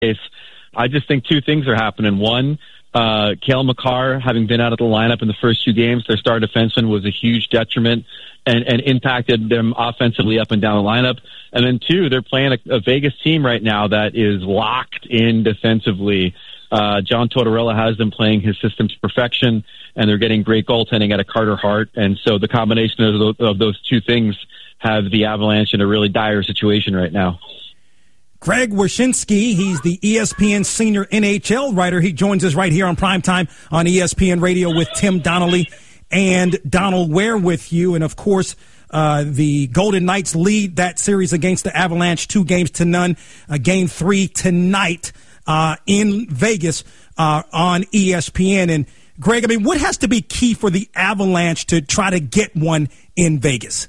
case, I just think two things are happening. One, Cale Makar, having been out of the lineup in the first two games, their star defenseman was a huge detriment and impacted them offensively up and down the lineup. And then two, they're playing a Vegas team right now that is locked in defensively. John Tortorella has them playing his system to perfection, and they're getting great goaltending out of Carter Hart. And so the combination of those two things have the Avalanche in a really dire situation right now. Greg Wyshynski, he's the ESPN senior NHL writer. He joins us right here on Primetime on ESPN Radio with Tim Donnelly and Donald Ware with you. And, of course, the Golden Knights lead that series against the Avalanche 2-0. Game 3 tonight in Vegas on ESPN. And, Greg, I mean, what has to be key for the Avalanche to try to get one in Vegas?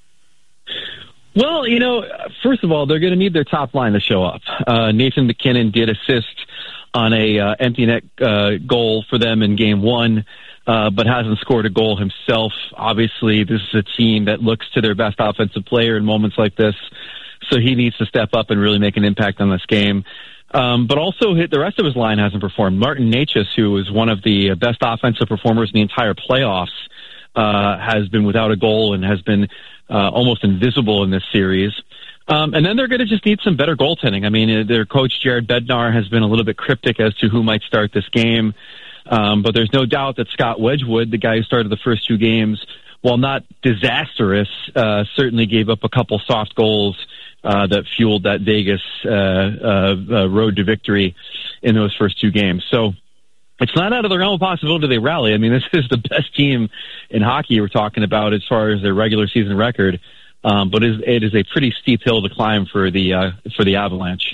Well, first of all, they're going to need their top line to show up. Nathan MacKinnon did assist on a empty net goal for them in Game 1, but hasn't scored a goal himself. Obviously, this is a team that looks to their best offensive player in moments like this, so he needs to step up and really make an impact on this game. But also, the rest of his line hasn't performed. Martin Necas, who is one of the best offensive performers in the entire playoffs, has been without a goal and has been almost invisible in this series. And then they're going to just need some better goaltending. I mean, their coach, Jared Bednar, has been a little bit cryptic as to who might start this game. But there's no doubt that Scott Wedgwood, the guy who started the first two games, while not disastrous, certainly gave up a couple soft goals that fueled that Vegas road to victory in those first two games. So it's not out of the realm of possibility they rally. I mean, this is the best team in hockey we're talking about as far as their regular season record, but it is a pretty steep hill to climb for the Avalanche.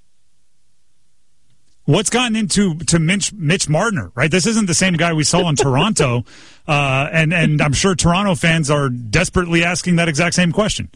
What's gotten into Mitch Marner, right? This isn't the same guy we saw in Toronto, and I'm sure Toronto fans are desperately asking that exact same question.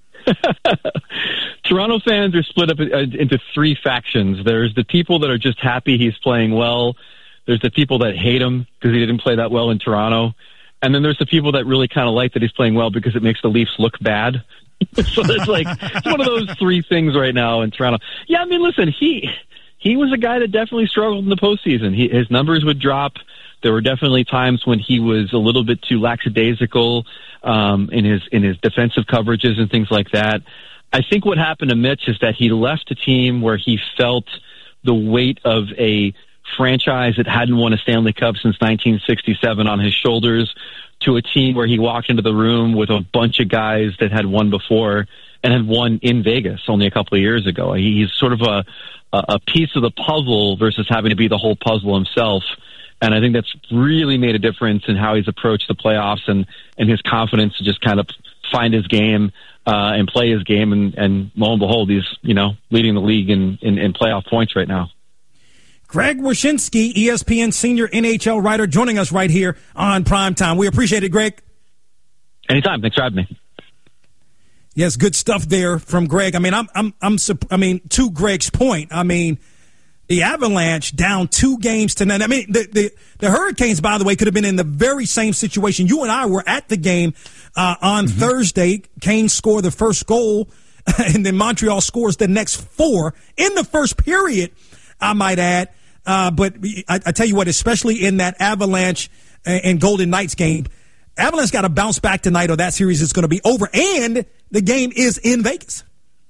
Toronto fans are split up into three factions. There's the people that are just happy he's playing well. There's the people that hate him because he didn't play that well in Toronto. And then there's the people that really kind of like that he's playing well because it makes the Leafs look bad. So it's one of those three things right now in Toronto. Yeah, I mean, listen, he was a guy that definitely struggled in the postseason. His numbers would drop. There were definitely times when he was a little bit too lackadaisical in his defensive coverages and things like that. I think what happened to Mitch is that he left a team where he felt the weight of a franchise that hadn't won a Stanley Cup since 1967 on his shoulders to a team where he walked into the room with a bunch of guys that had won before and had won in Vegas only a couple of years ago. He's sort of a piece of the puzzle versus having to be the whole puzzle himself. And I think that's really made a difference in how he's approached the playoffs and his confidence to just kind of find his game and play his game. And lo and behold, he's, leading the league in playoff points right now. Greg Wyshynski, ESPN senior NHL writer, joining us right here on Primetime. We appreciate it, Greg. Anytime. Thanks for having me. Yes, good stuff there from Greg. I mean, to Greg's point, I mean, the Avalanche down 2-0. I mean, the Hurricanes, by the way, could have been in the very same situation. You and I were at the game on Thursday. Kane scored the first goal, and then Montreal scores the next 4 in the first period, I might add. But I tell you what, especially in that Avalanche and Golden Knights game, Avalanche got to bounce back tonight or that series is going to be over, and the game is in Vegas.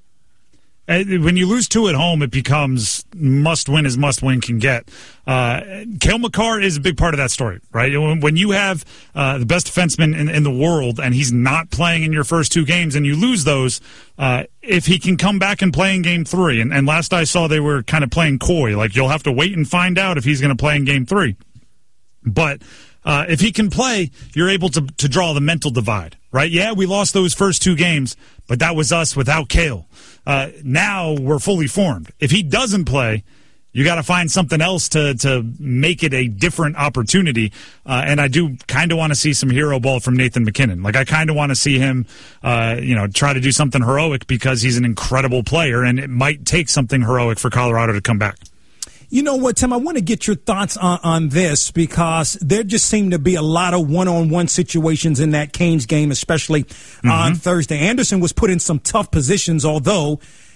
When you lose 2 at home, it becomes must-win as must-win can get. Cale Makar is a big part of that story, right? When you have the best defenseman in the world and he's not playing in your first 2 games and you lose those, if he can come back and play in Game 3, and last I saw they were kind of playing coy, like you'll have to wait and find out if he's going to play in Game 3. But if he can play, you're able to draw the mental divide, right? Yeah, we lost those first 2 games, but that was us without Cale. Now we're fully formed. If he doesn't play, you got to find something else to make it a different opportunity. And I do kind of want to see some hero ball from Nathan MacKinnon. Like, I kind of want to see him, try to do something heroic because he's an incredible player, and it might take something heroic for Colorado to come back. You know what, Tim, I want to get your thoughts on this because there just seemed to be a lot of one-on-one situations in that Canes game, especially on Thursday. Anderson was put in some tough positions, although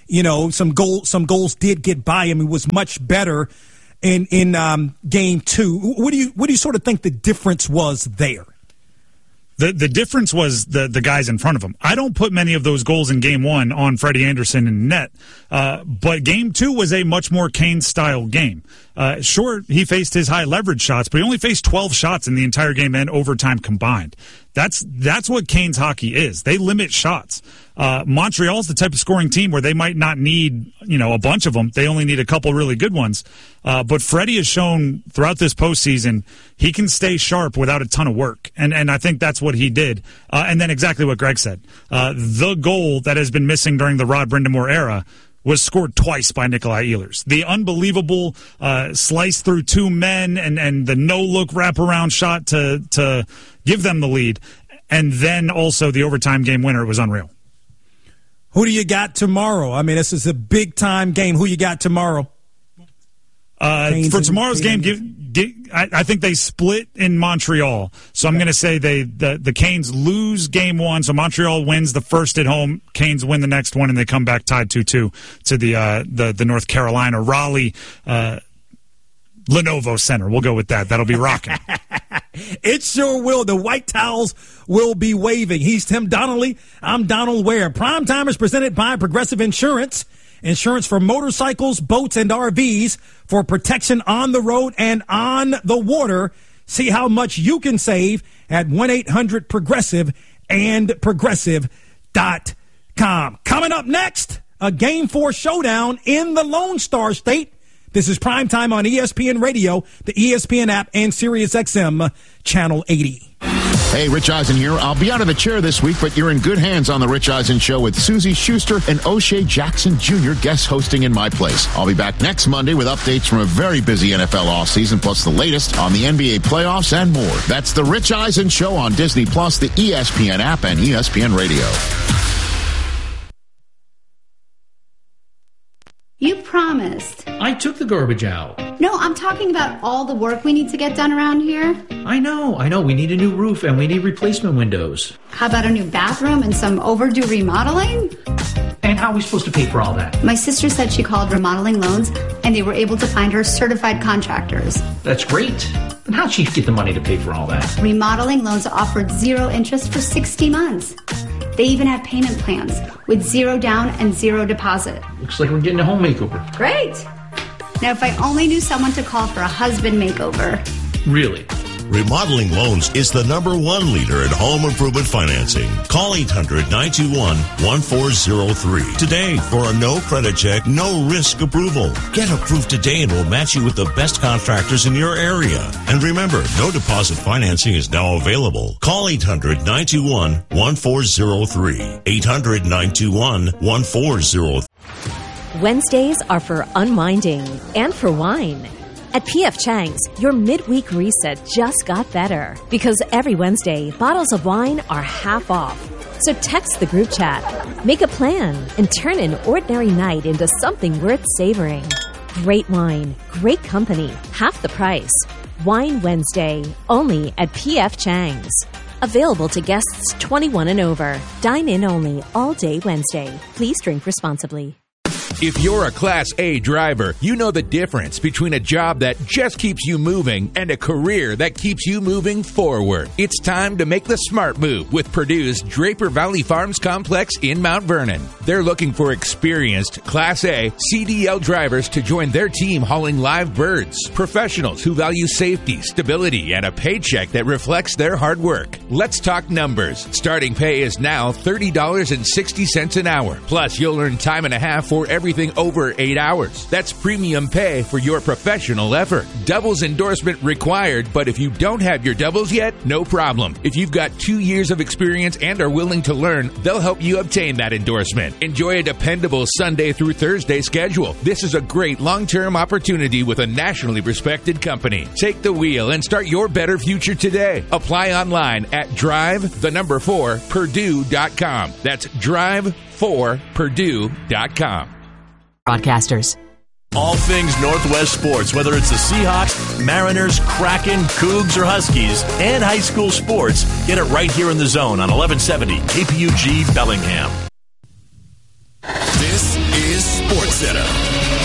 some goals did get by him. He was much better in game 2. What do you sort of think the difference was there? The difference was the guys in front of him. I don't put many of those goals in game 1 on Freddie Andersen in net, but game 2 was a much more Kane-style game. Sure, he faced his high leverage shots, but he only faced 12 shots in the entire game and overtime combined. That's what Kane's hockey is. They limit shots. Montreal's the type of scoring team where they might not need, a bunch of them. They only need a couple really good ones. But Freddie has shown throughout this postseason he can stay sharp without a ton of work. And I think that's what he did. And then exactly what Greg said. The goal that has been missing during the Rod Brind'Amour era was scored twice by Nikolai Ehlers. The unbelievable slice through 2 men and the no-look wraparound shot to give them the lead. And then also the overtime game winner was unreal. Who do you got tomorrow? I mean, this is a big-time game. Who you got tomorrow? For tomorrow's game, I think they split in Montreal. So I'm going to say the Canes lose game 1, so Montreal wins the first at home. Canes win the next one, and they come back tied 2-2 to the North Carolina Raleigh Lenovo Center. We'll go with that. That'll be rocking. It sure will. The white towels will be waving. He's Tim Donnelly. I'm Donald Ware. Primetime is presented by Progressive Insurance. Insurance for motorcycles, boats, and RVs for protection on the road and on the water. See how much you can save at 1-800-PROGRESSIVE and Progressive.com. Coming up next, a Game 4 showdown in the Lone Star State. This is Primetime on ESPN Radio, the ESPN app, and SiriusXM Channel 80. Hey, Rich Eisen here. I'll be out of the chair this week, but you're in good hands on The Rich Eisen Show with Susie Schuster and O'Shea Jackson Jr. guest hosting in my place. I'll be back next Monday with updates from a very busy NFL offseason, plus the latest on the NBA playoffs and more. That's The Rich Eisen Show on Disney+, the ESPN app, and ESPN Radio. You promised. I took the garbage out. No, I'm talking about all the work we need to get done around here. I know. We need a new roof and we need replacement windows. How about a new bathroom and some overdue remodeling? And how are we supposed to pay for all that? My sister said she called Remodeling Loans and they were able to find her certified contractors. That's great. But how'd she get the money to pay for all that? Remodeling Loans offered 0 interest for 60 months. They even have payment plans with 0 down and 0 deposit. Looks like we're getting a home makeover. Great. Now, if I only knew someone to call for a husband makeover. Really? Remodeling Loans is the #1 leader in home improvement financing. Call 800-921-1403 today for a no credit check, no risk approval. Get approved today and we'll match you with the best contractors in your area. And remember, no deposit financing is now available. Call 800-921-1403. 800-921-1403. Wednesdays are for unwinding and for wine. At P.F. Chang's, your midweek reset just got better because every Wednesday, bottles of wine are half off. So text the group chat, make a plan, and turn an ordinary night into something worth savoring. Great wine, great company, half the price. Wine Wednesday, only at P.F. Chang's. Available to guests 21 and over. Dine in only all day Wednesday. Please drink responsibly. If you're a Class A driver, you know the difference between a job that just keeps you moving and a career that keeps you moving forward. It's time to make the smart move with Purdue's Draper Valley Farms Complex in Mount Vernon. They're looking for experienced Class A CDL drivers to join their team hauling live birds. Professionals who value safety, stability, and a paycheck that reflects their hard work. Let's talk numbers. Starting pay is now $30.60 an hour. Plus, you'll earn time and a half for everything over 8 hours. That's premium pay for your professional effort. Doubles endorsement required, but if you don't have your doubles yet, no problem. If you've got 2 years of experience and are willing to learn, they'll help you obtain that endorsement. Enjoy a dependable Sunday through Thursday schedule. This is a great long-term opportunity with a nationally respected company. Take the wheel and start your better future today. Apply online at drive4purdue.com. That's drive4purdue.com. Broadcasters. All things Northwest sports, whether it's the Seahawks, Mariners, Kraken, Cougs, or Huskies, and high school sports, get it right here in the zone on 1170 KPUG Bellingham. This is Sports Center.